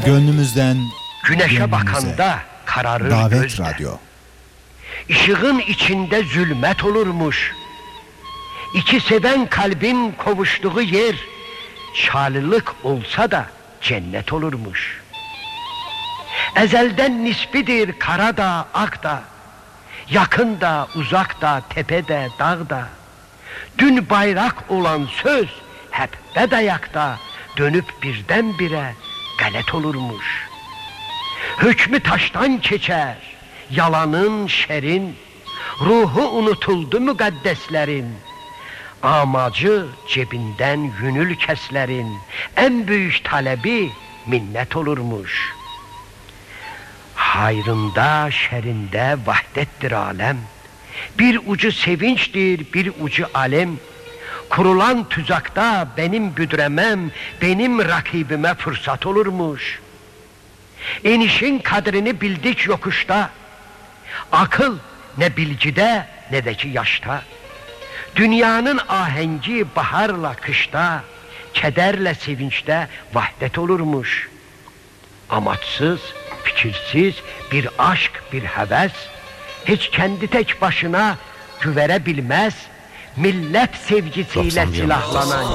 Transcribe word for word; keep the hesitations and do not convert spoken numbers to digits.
Gönlümüzden güneşe bakanda kararır Davet gözde. Radyo. Işığın içinde zulmet olurmuş. İki seven kalbin kovuştuğu yer, şalılık olsa da cennet olurmuş. Ezelden nisbidir kara da, ak da, yakın da, uzak da, tepe de, dağ da. Dün bayrak olan söz hep bedayakta, dönüp birdenbire galet olurmuş. Hükmü taştan geçer, yalanın, şerin, ruhu unutuldu mükaddeslerin. Amacı cebinden yünül keslerin, en büyük talebi minnet olurmuş. Hayrında, şerinde vahdettir alem. Bir ucu sevinçtir, bir ucu alem. Kurulan tuzakta benim büdremem, benim rakibime fırsat olurmuş. İnişin kadrini bildik yokuşta. Akıl ne bilgide ne de ki yaşta. Dünyanın ahengi baharla kışta, kederle sevinçte vahdet olurmuş. Amaçsız, fikirsiz bir aşk, bir heves, hiç kendi tek başına güverebilmez. Millet sevgisiyle silahlanan